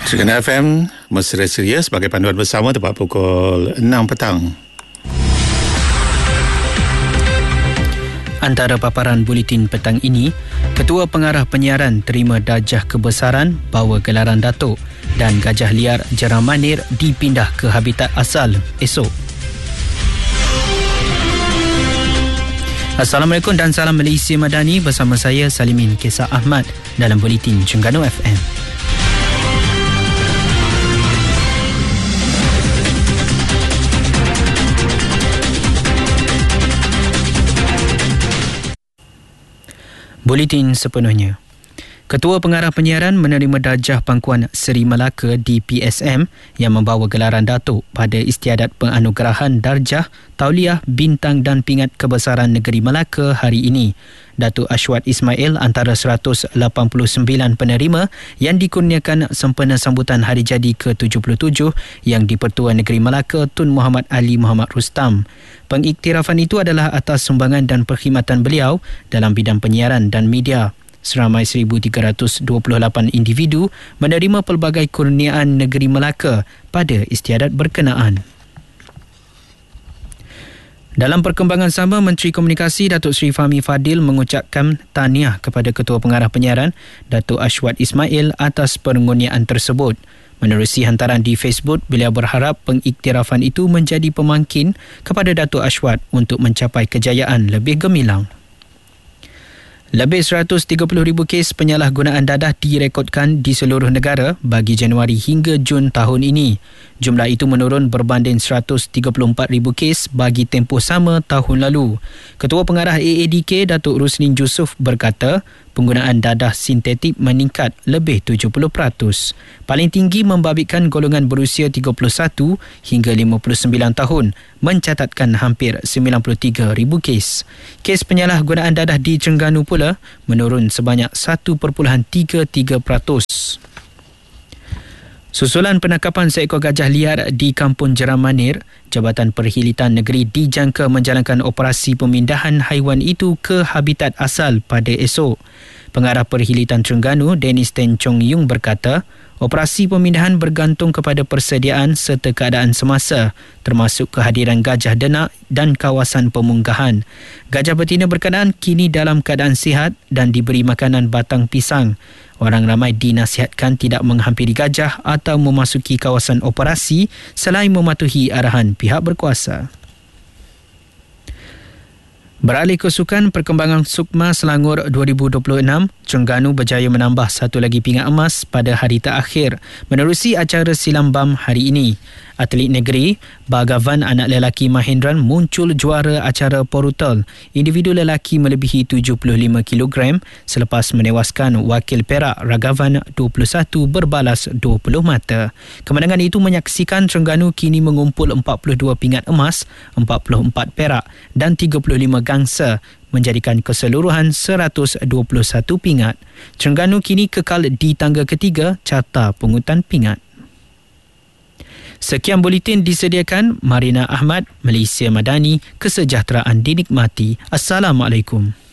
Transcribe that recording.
Terengganu FM Mesra Ceria sebagai panduan bersama tepat pukul 6 petang. Antara paparan buletin petang ini, Ketua Pengarah Penyiaran terima darjah kebesaran bawa gelaran Datuk dan gajah liar Jeramanir dipindah ke habitat asal esok. Assalamualaikum dan salam Malaysia Madani, bersama saya Salimin Kesah Ahmad dalam buletin Terengganu FM. Buletin sepenuhnya. Ketua Pengarah Penyiaran menerima darjah pangkuan Seri Melaka di PSM yang membawa gelaran Datuk pada istiadat penganugerahan darjah, tauliah, bintang dan pingat kebesaran negeri Melaka hari ini. Datuk Ashwat Ismail antara 189 penerima yang dikurniakan sempena sambutan hari jadi ke-77 yang di-Pertua Negeri Melaka Tun Muhammad Ali Muhammad Rustam. Pengiktirafan itu adalah atas sumbangan dan perkhidmatan beliau dalam bidang penyiaran dan media. Seramai 1,328 individu menerima pelbagai kurniaan negeri Melaka pada istiadat berkenaan. Dalam perkembangan sama, Menteri Komunikasi Datuk Seri Fahmi Fadil mengucapkan tahniah kepada Ketua Pengarah Penyiaran Datuk Ashwat Ismail atas pengurniaan tersebut. Menerusi hantaran di Facebook, beliau berharap pengiktirafan itu menjadi pemangkin kepada Datuk Ashwat untuk mencapai kejayaan lebih gemilang. Lebih 130,000 kes penyalahgunaan dadah direkodkan di seluruh negara bagi Januari hingga Jun tahun ini. Jumlah itu menurun berbanding 134,000 kes bagi tempoh sama tahun lalu. Ketua Pengarah AADK Datuk Rusnin Jussuf berkata, penggunaan dadah sintetik meningkat lebih 70%. Paling tinggi membabitkan golongan berusia 31 hingga 59 tahun, mencatatkan hampir 93,000 kes. Kes penyalahgunaan dadah di Terengganu pula menurun sebanyak 1.33%. Susulan penangkapan seekor gajah liar di Kampung Jeramanir, Jabatan Perkhidmatan Negeri dijangka menjalankan operasi pemindahan haiwan itu ke habitat asal pada esok. Pengarah Perkhidmatan Terengganu, Dennis Ten Chong Yung berkata, operasi pemindahan bergantung kepada persediaan serta keadaan semasa, termasuk kehadiran gajah denak dan kawasan pemunggahan. Gajah betina berkenaan kini dalam keadaan sihat dan diberi makanan batang pisang. Orang ramai dinasihatkan tidak menghampiri gajah atau memasuki kawasan operasi selain mematuhi arahan pihak berkuasa. Beralih ke sukan, perkembangan Sukma Selangor 2026, Terengganu berjaya menambah satu lagi pingat emas pada hari terakhir menerusi acara silam bam hari ini. Atlet negeri, Bhagavan anak lelaki Mahendran muncul juara acara Porutal. Individu lelaki melebihi 75 kg selepas menewaskan wakil Perak Ragavan 21 berbalas 20 mata. Kemenangan itu menyaksikan Terengganu kini mengumpul 42 pingat emas, 44 perak dan 35 gangsa, menjadikan keseluruhan 121 pingat. Terengganu kini kekal di tangga ketiga carta pungutan pingat. Sekian buletin disediakan Marina Ahmad, Malaysia Madani, kesejahteraan dinikmati. Assalamualaikum.